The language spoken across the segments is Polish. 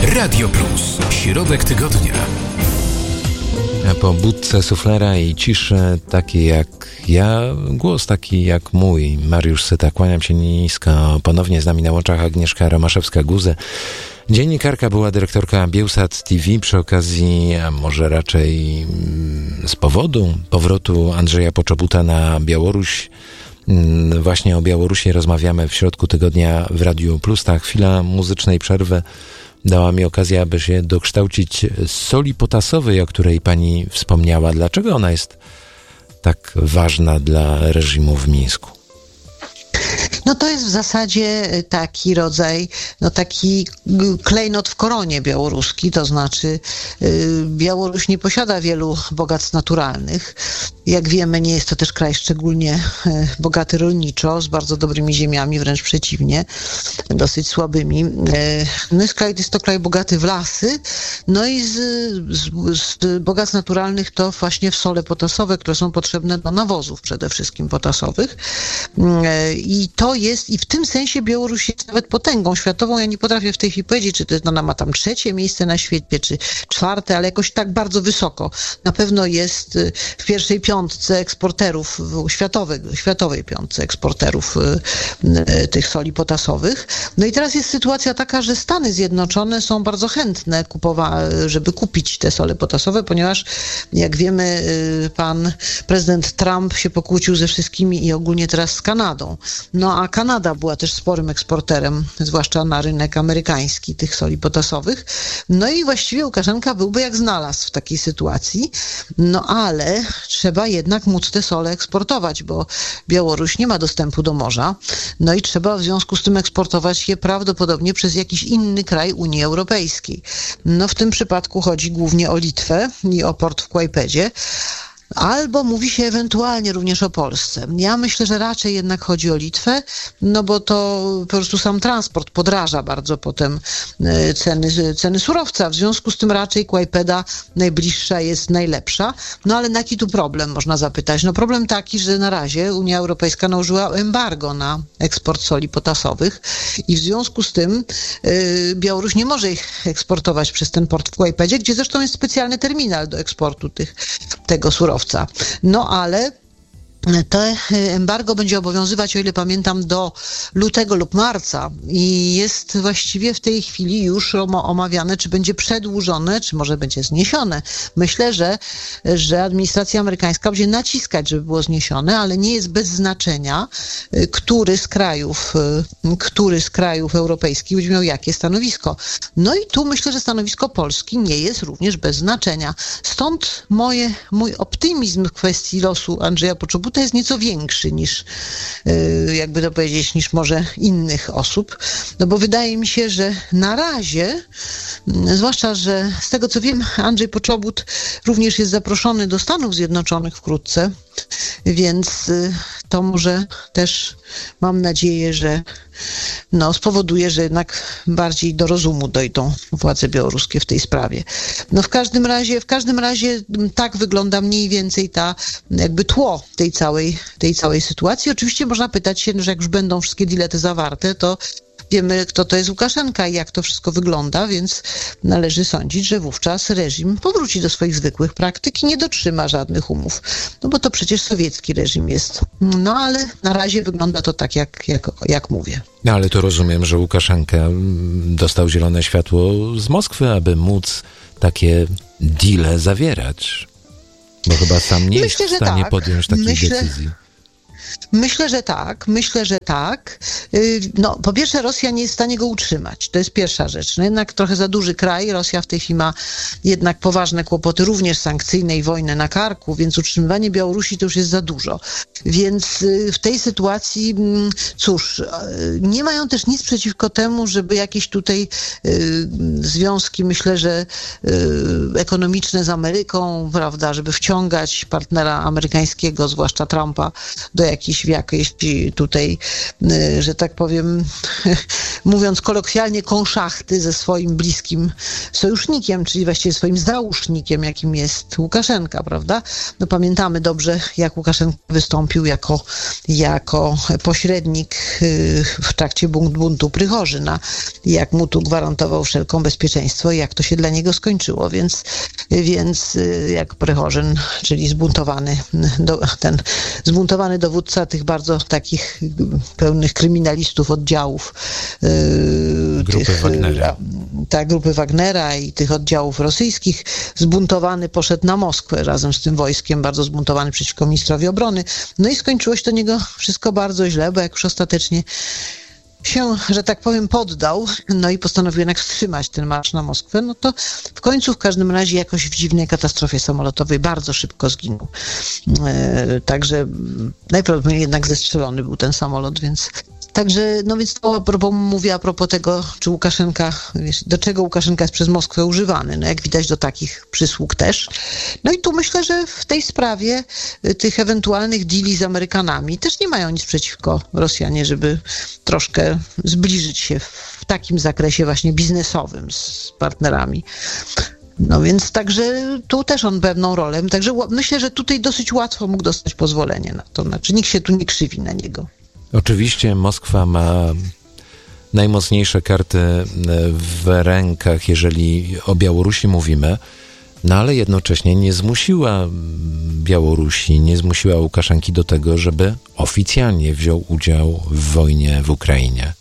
Radio Plus. Środek tygodnia. Po budce suflera i ciszy taki jak ja, głos taki jak mój, Mariusz Syta. Kłaniam się nisko. Ponownie z nami na łączach Agnieszka Romaszewska-Guzy. Dziennikarka, była dyrektorka Biełsat TV. Przy okazji, a może raczej z powodu powrotu Andrzeja Poczobuta na Białoruś, właśnie o Białorusi rozmawiamy w środku tygodnia w Radiu Plus. Ta chwila muzycznej przerwy dała mi okazję, aby się dokształcić z soli potasowej, o której pani wspomniała. Dlaczego ona jest tak ważna dla reżimu w Mińsku? No to jest w zasadzie taki rodzaj, taki klejnot w koronie białoruski, to znaczy Białoruś nie posiada wielu bogactw naturalnych. Jak wiemy, nie jest to też kraj szczególnie bogaty rolniczo, z bardzo dobrymi ziemiami, wręcz przeciwnie, dosyć słabymi. No jest to kraj bogaty w lasy, no i z bogactw naturalnych to właśnie w sole potasowe, które są potrzebne do nawozów przede wszystkim potasowych. I to jest, i w tym sensie Białoruś jest nawet potęgą światową. Ja nie potrafię w tej chwili powiedzieć, czy ona ma tam 3. miejsce na świecie, czy 4., ale jakoś tak bardzo wysoko. Na pewno jest w pierwszej 5 eksporterów, światowej 5 eksporterów tych soli potasowych. No i teraz jest sytuacja taka, że Stany Zjednoczone są bardzo chętne żeby kupić te sole potasowe, ponieważ jak wiemy, pan prezydent Trump się pokłócił ze wszystkimi i ogólnie teraz z Kanadą. No a Kanada była też sporym eksporterem, zwłaszcza na rynek amerykański, tych soli potasowych. No i właściwie Łukaszenka byłby jak znalazł w takiej sytuacji. No ale trzeba jednak móc te sole eksportować, bo Białoruś nie ma dostępu do morza. No i trzeba w związku z tym eksportować je prawdopodobnie przez jakiś inny kraj Unii Europejskiej. No w tym przypadku chodzi głównie o Litwę i o port w Kłajpedzie. Albo mówi się ewentualnie również o Polsce. Ja myślę, że raczej jednak chodzi o Litwę, no bo to po prostu sam transport podraża bardzo potem ceny surowca. W związku z tym raczej Kłajpeda najbliższa jest najlepsza. No ale jaki tu problem, można zapytać? No problem taki, że na razie Unia Europejska nałożyła embargo na eksport soli potasowych i w związku z tym Białoruś nie może ich eksportować przez ten port w Kłajpedzie, gdzie zresztą jest specjalny terminal do eksportu tego surowca. No ale to embargo będzie obowiązywać, o ile pamiętam, do lutego lub marca i jest właściwie w tej chwili już omawiane, czy będzie przedłużone, czy może będzie zniesione. Myślę, że administracja amerykańska będzie naciskać, żeby było zniesione, ale nie jest bez znaczenia, który z krajów europejskich będzie miał jakie stanowisko. No i tu myślę, że stanowisko Polski nie jest również bez znaczenia. Stąd mój optymizm w kwestii losu Andrzeja Poczobuta jest nieco większy niż, jakby to powiedzieć, niż może innych osób. No bo wydaje mi się, że na razie, zwłaszcza, że z tego co wiem, Andrzej Poczobut również jest zaproszony do Stanów Zjednoczonych wkrótce, więc to może też, mam nadzieję, że spowoduje, że jednak bardziej do rozumu dojdą władze białoruskie w tej sprawie. No w każdym razie tak wygląda mniej więcej jakby tło tej całej sytuacji. Oczywiście można pytać się, że jak już będą wszystkie dilety zawarte, to wiemy, kto to jest Łukaszenka i jak to wszystko wygląda, więc należy sądzić, że wówczas reżim powróci do swoich zwykłych praktyk i nie dotrzyma żadnych umów. No bo to przecież sowiecki reżim jest. No ale na razie wygląda to tak, jak mówię. No ale to rozumiem, że Łukaszenka dostał zielone światło z Moskwy, aby móc takie deale zawierać. Bo chyba sam nie jest w stanie podjąć takiej decyzji. Myślę, że tak. No, po pierwsze, Rosja nie jest w stanie go utrzymać. To jest pierwsza rzecz. No, jednak trochę za duży kraj. Rosja w tej chwili ma jednak poważne kłopoty, również sankcyjne i wojnę na karku, więc utrzymywanie Białorusi to już jest za dużo. Więc w tej sytuacji, cóż, nie mają też nic przeciwko temu, żeby jakieś tutaj związki, myślę, że ekonomiczne z Ameryką, prawda, żeby wciągać partnera amerykańskiego, zwłaszcza Trumpa, do jakichś jakieś tutaj, że tak powiem, mówiąc kolokwialnie, konszachty ze swoim bliskim sojusznikiem, czyli właściwie swoim załóżnikiem, jakim jest Łukaszenka, prawda? No pamiętamy dobrze, jak Łukaszenka wystąpił jako pośrednik w trakcie buntu Prychorzyna, jak mu tu gwarantował wszelką bezpieczeństwo i jak to się dla niego skończyło, więc jak Prychorzyn, czyli zbuntowany dowódca tych bardzo takich pełnych kryminalistów oddziałów Grupy Wagnera. Grupy Wagnera i tych oddziałów rosyjskich, zbuntowany poszedł na Moskwę razem z tym wojskiem, bardzo zbuntowany przeciwko ministrowi obrony. No i skończyło się to niego wszystko bardzo źle, bo jak już ostatecznie się, że tak powiem, poddał, no i postanowił jednak wstrzymać ten marsz na Moskwę, no to w końcu w każdym razie jakoś w dziwnej katastrofie samolotowej bardzo szybko zginął. Także najprawdopodobniej jednak zestrzelony był ten samolot, więc to a propos tego, czy Łukaszenka, do czego Łukaszenka jest przez Moskwę używany, no jak widać do takich przysług też. No i tu myślę, że w tej sprawie tych ewentualnych deali z Amerykanami też nie mają nic przeciwko Rosjanie, żeby troszkę zbliżyć się w takim zakresie właśnie biznesowym z partnerami. No więc także tu też on pewną rolę, także myślę, że tutaj dosyć łatwo mógł dostać pozwolenie na to, znaczy nikt się tu nie krzywi na niego. Oczywiście Moskwa ma najmocniejsze karty w rękach, jeżeli o Białorusi mówimy, no ale jednocześnie nie zmusiła Białorusi, nie zmusiła Łukaszenki do tego, żeby oficjalnie wziął udział w wojnie w Ukrainie.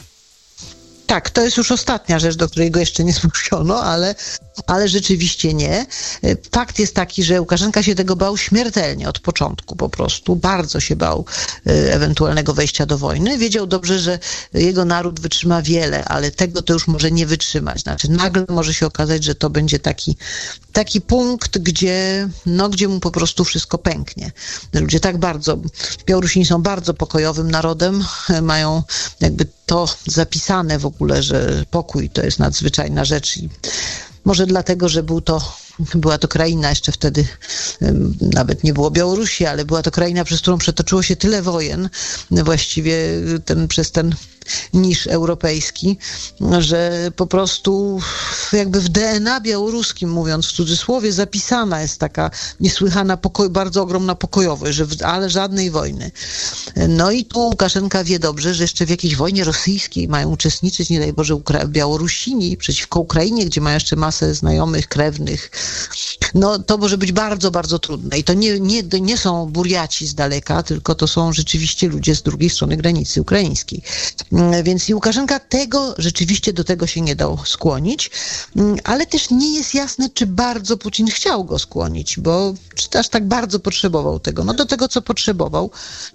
Tak, to jest już ostatnia rzecz, do której go jeszcze nie zmuszono, ale rzeczywiście nie. Fakt jest taki, że Łukaszenka się tego bał śmiertelnie od początku po prostu. Bardzo się bał ewentualnego wejścia do wojny. Wiedział dobrze, że jego naród wytrzyma wiele, ale tego to już może nie wytrzymać. Znaczy nagle może się okazać, że to będzie taki punkt, gdzie mu po prostu wszystko pęknie. Ludzie Białorusini są bardzo pokojowym narodem, mają jakby to zapisane w ogóle, że pokój to jest nadzwyczajna rzecz i może dlatego, że była to kraina, jeszcze wtedy nawet nie było Białorusi, ale była to kraina, przez którą przetoczyło się tyle wojen, właściwie przez ten niż europejski, że po prostu jakby w DNA białoruskim, mówiąc w cudzysłowie, zapisana jest taka niesłychana bardzo ogromna pokojowość, ale żadnej wojny. No i tu Łukaszenka wie dobrze, że jeszcze w jakiejś wojnie rosyjskiej mają uczestniczyć, nie daj Boże, Białorusini przeciwko Ukrainie, gdzie mają jeszcze masę znajomych, krewnych. No to może być bardzo, bardzo trudne. I to nie są Burjaci z daleka, tylko to są rzeczywiście ludzie z drugiej strony granicy ukraińskiej. Więc i Łukaszenka rzeczywiście do tego się nie dał skłonić, ale też nie jest jasne, czy bardzo Putin chciał go skłonić, bo czy aż tak bardzo potrzebował tego. No do tego, co potrzebował,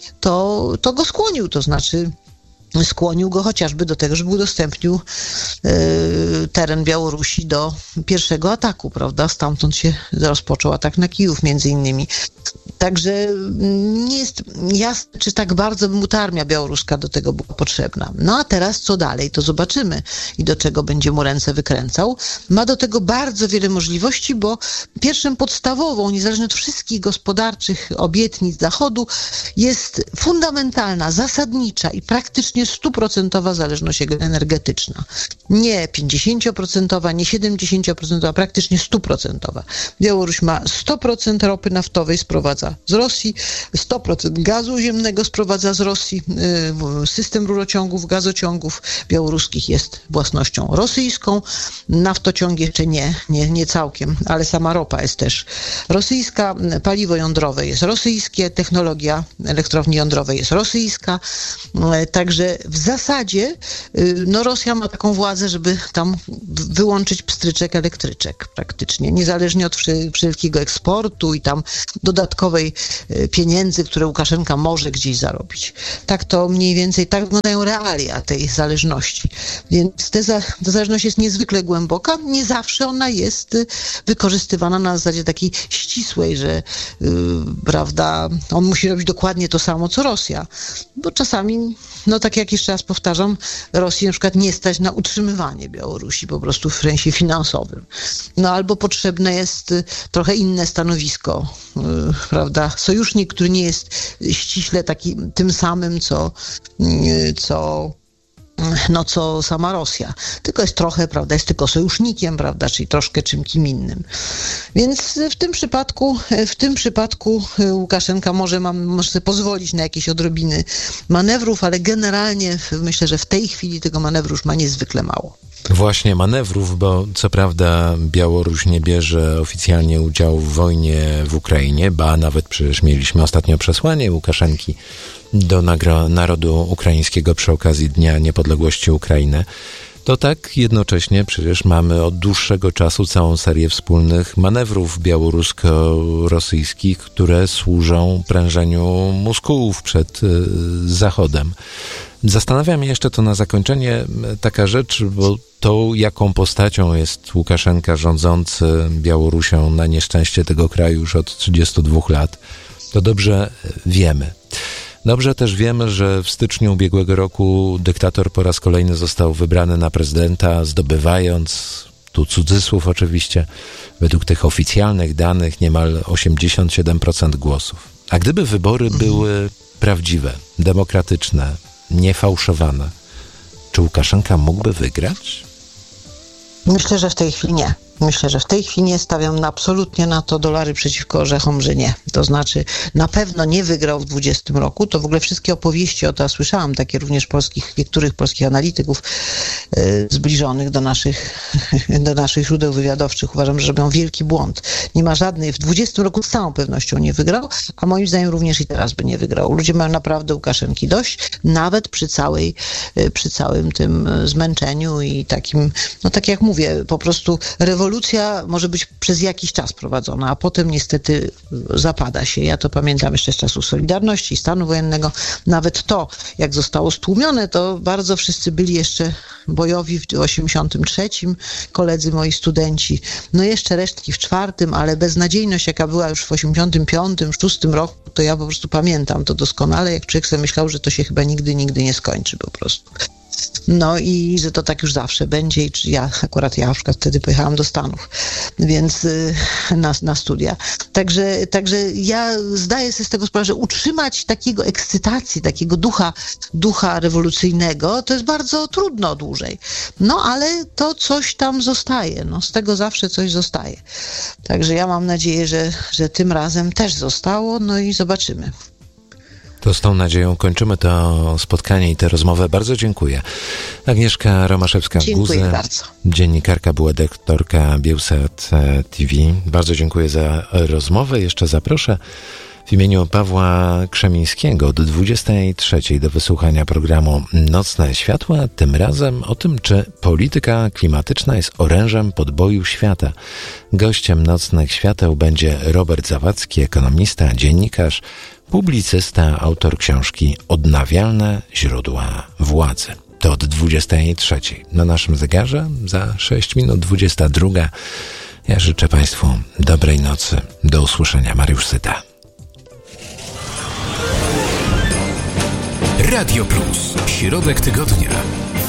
to go skłonił, to znaczy skłonił go chociażby do tego, żeby udostępnił teren Białorusi do pierwszego ataku, prawda? Stamtąd się rozpoczął atak na Kijów między innymi. Także nie jest jasne, czy tak bardzo by mu ta armia białoruska do tego była potrzebna. No a teraz co dalej, to zobaczymy i do czego będzie mu ręce wykręcał. Ma do tego bardzo wiele możliwości, bo pierwszym podstawową, niezależnie od wszystkich gospodarczych obietnic Zachodu, jest fundamentalna, zasadnicza i praktycznie 100% zależność energetyczna. Nie 50%, nie 70%, praktycznie 100%. Białoruś ma 100% ropy naftowej, sprowadza z Rosji, 100% gazu ziemnego sprowadza z Rosji. System rurociągów, gazociągów białoruskich jest własnością rosyjską. Naftociągi jeszcze nie całkiem, ale sama ropa jest też rosyjska. Paliwo jądrowe jest rosyjskie, technologia elektrowni jądrowej jest rosyjska. Także w zasadzie Rosja ma taką władzę, żeby tam wyłączyć pstryczek elektryczek praktycznie, niezależnie od wszelkiego eksportu i tam dodatkowej pieniędzy, które Łukaszenka może gdzieś zarobić. Tak to mniej więcej, tak wyglądają realia tej zależności. Więc ta zależność jest niezwykle głęboka. Nie zawsze ona jest wykorzystywana na zasadzie takiej ścisłej, że prawda, on musi robić dokładnie to samo, co Rosja. bo czasami, no tak jak jeszcze raz powtarzam, Rosji na przykład nie stać na utrzymywanie Białorusi po prostu w sensie finansowym. No albo potrzebne jest trochę inne stanowisko, prawda? Sojusznik, który nie jest ściśle taki tym samym, co sama Rosja, tylko jest trochę, prawda, jest tylko sojusznikiem, prawda, czyli troszkę kim innym. Więc w tym przypadku Łukaszenka może sobie pozwolić na jakieś odrobiny manewrów, ale generalnie myślę, że w tej chwili tego manewru już ma niezwykle mało. Właśnie manewrów, bo co prawda Białoruś nie bierze oficjalnie udziału w wojnie w Ukrainie, ba nawet przecież mieliśmy ostatnio przesłanie Łukaszenki do narodu ukraińskiego przy okazji Dnia Niepodległości Ukrainy. To tak jednocześnie przecież mamy od dłuższego czasu całą serię wspólnych manewrów białorusko-rosyjskich, które służą prężeniu muskułów przed Zachodem. Zastanawia mnie jeszcze to na zakończenie taka rzecz, bo tą, jaką postacią jest Łukaszenka rządzący Białorusią na nieszczęście tego kraju już od 32 lat, to dobrze wiemy. Dobrze też wiemy, że w styczniu ubiegłego roku dyktator po raz kolejny został wybrany na prezydenta, zdobywając, tu cudzysłów oczywiście, według tych oficjalnych danych niemal 87% głosów. A gdyby wybory były prawdziwe, demokratyczne, niefałszowane, czy Łukaszenka mógłby wygrać? Myślę, że w tej chwili nie. Myślę, że w tej chwili nie stawiam absolutnie na to dolary przeciwko orzechom, że nie. To znaczy na pewno nie wygrał w 2020 roku. To w ogóle wszystkie opowieści o to, słyszałam takie również niektórych polskich analityków zbliżonych do naszych źródeł wywiadowczych. Uważam, że robią wielki błąd. Nie ma żadnej, w 2020 roku z całą pewnością nie wygrał, a moim zdaniem również i teraz by nie wygrał. Ludzie mają naprawdę Łukaszenki dość, nawet przy całym tym zmęczeniu i takim, no tak jak mówię, po prostu rewolucja może być przez jakiś czas prowadzona, a potem niestety zapada się. Ja to pamiętam jeszcze z czasów Solidarności i stanu wojennego. Nawet to, jak zostało stłumione, to bardzo wszyscy byli jeszcze bojowi w 83, koledzy moi studenci. No jeszcze resztki w 4, ale beznadziejność, jaka była już w 85, 6 roku, to ja po prostu pamiętam to doskonale, jak człowiek sobie myślał, że to się chyba nigdy nie skończy po prostu. No i że to tak już zawsze będzie. I ja na przykład wtedy pojechałam do Stanów, więc na studia. Także ja zdaję sobie z tego sprawę, że utrzymać takiego ekscytacji, takiego ducha rewolucyjnego, to jest bardzo trudno dłużej. No ale to coś tam zostaje. No, z tego zawsze coś zostaje. Także ja mam nadzieję, że tym razem też zostało. No i zobaczymy. To z tą nadzieją kończymy to spotkanie i tę rozmowę. Bardzo dziękuję. Agnieszka Romaszewska-Guzy, dziennikarka, była redaktorka Biełsat TV. Bardzo dziękuję za rozmowę. Jeszcze zaproszę w imieniu Pawła Krzemińskiego od 23:00 do wysłuchania programu Nocne Światła. Tym razem o tym, czy polityka klimatyczna jest orężem podboju świata. Gościem Nocnych Świateł będzie Robert Zawadzki, ekonomista, dziennikarz, publicysta, autor książki Odnawialne źródła władzy. To od 23:00 na naszym zegarze, za 6 minut 22:00. Ja życzę Państwu dobrej nocy. Do usłyszenia. Mariusz Syta. Radio Plus. Środek tygodnia.